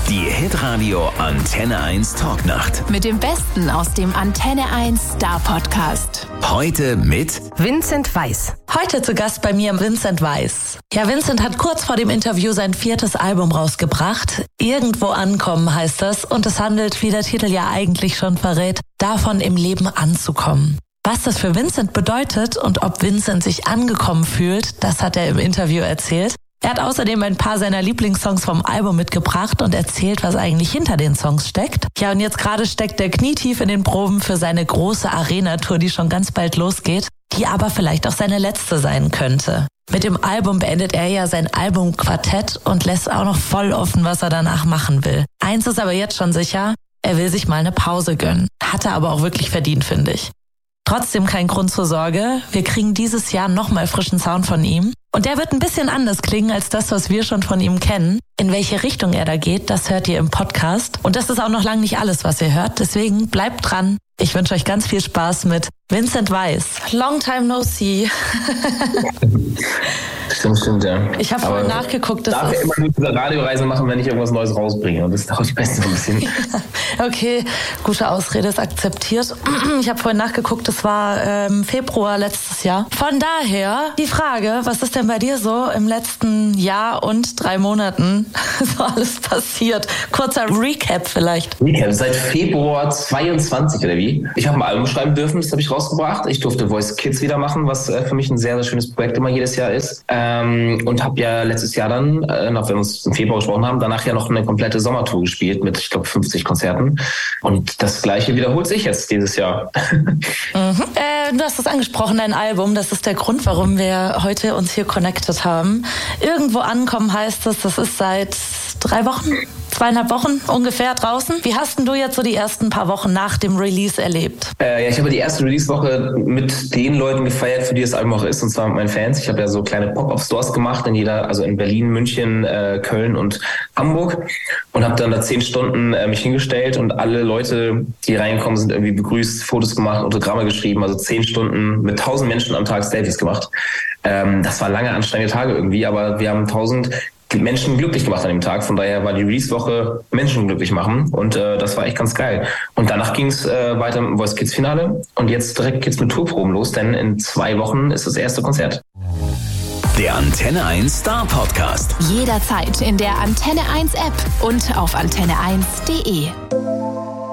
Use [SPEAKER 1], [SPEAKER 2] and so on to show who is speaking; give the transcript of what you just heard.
[SPEAKER 1] Die Hitradio Antenne 1 Talknacht.
[SPEAKER 2] Mit dem Besten aus dem Antenne 1 Star Podcast.
[SPEAKER 1] Heute mit
[SPEAKER 3] Vincent Weiss. Heute zu Gast bei mir Vincent Weiss. Ja, Vincent hat kurz vor dem Interview sein 4. Album rausgebracht. Irgendwo ankommen heißt das. Und es handelt, wie der Titel ja eigentlich schon verrät, davon im Leben anzukommen. Was das für Vincent bedeutet und ob Vincent sich angekommen fühlt, das hat er im Interview erzählt. Er hat außerdem ein paar seiner Lieblingssongs vom Album mitgebracht und erzählt, was eigentlich hinter den Songs steckt. Ja, und jetzt gerade steckt er knietief in den Proben für seine große Arena-Tour, die schon ganz bald losgeht, die aber vielleicht auch seine letzte sein könnte. Mit dem Album beendet er ja sein Albumquartett und lässt auch noch voll offen, was er danach machen will. Eins ist aber jetzt schon sicher, er will sich mal eine Pause gönnen. Hat er aber auch wirklich verdient, finde ich. Trotzdem kein Grund zur Sorge. Wir kriegen dieses Jahr nochmal frischen Sound von ihm. Und der wird ein bisschen anders klingen als das, was wir schon von ihm kennen. In welche Richtung er da geht, das hört ihr im Podcast. Und das ist auch noch lange nicht alles, was ihr hört. Deswegen bleibt dran. Ich wünsche euch ganz viel Spaß mit Vincent Weiss. Long time no see.
[SPEAKER 4] Stimmt, ja.
[SPEAKER 3] Ich habe vorhin nachgeguckt.
[SPEAKER 4] Ich darf ja immer nur diese Radioreise machen, wenn ich irgendwas Neues rausbringe. Und das dauert meistens ein bisschen.
[SPEAKER 3] Okay, gute Ausrede ist akzeptiert. Ich habe vorhin nachgeguckt, das war Februar letztes Jahr. Von daher die Frage, was ist denn bei dir so im letzten Jahr und 3 Monaten so alles passiert? Kurzer Recap vielleicht.
[SPEAKER 4] Seit Februar 22 oder wie? Ich habe ein Album schreiben dürfen, das habe ich rausgebracht. Ich durfte Voice Kids wieder machen, was für mich ein sehr, sehr schönes Projekt immer jedes Jahr ist. Und habe ja letztes Jahr dann, noch wenn wir uns im Februar gesprochen haben, danach ja noch eine komplette Sommertour gespielt mit, ich glaube, 50 Konzerten. Und das Gleiche wiederholt sich jetzt dieses Jahr.
[SPEAKER 3] Du hast es angesprochen, dein Album. Das ist der Grund, warum wir heute uns hier connected haben. Irgendwo ankommen heißt es, das ist seit 3 Wochen, 2,5 Wochen ungefähr draußen. Wie hast denn du jetzt so die ersten paar Wochen nach dem Release erlebt?
[SPEAKER 4] Ich habe die erste Release-Woche mit den Leuten gefeiert, für die das Album auch ist, und zwar mit meinen Fans. Ich habe ja so kleine Pop-Up-Stores gemacht, also in Berlin, München, Köln und Hamburg, und habe dann da 10 Stunden mich hingestellt und alle Leute, die reingekommen sind, irgendwie begrüßt, Fotos gemacht, Autogramme geschrieben, also 10 Stunden mit 1000 Menschen am Tag Selfies gemacht. Das waren lange anstrengende Tage irgendwie, aber wir haben 1000 Menschen glücklich gemacht an dem Tag. Von daher war die Release-Woche Menschen glücklich machen, und das war echt ganz geil. Und danach ging es weiter mit dem Voice Kids Finale, und jetzt direkt geht's mit Tourproben los, denn in 2 Wochen ist das erste Konzert.
[SPEAKER 1] der Antenne 1 Star Podcast.
[SPEAKER 2] Jederzeit in der Antenne 1 App und auf antenne1.de.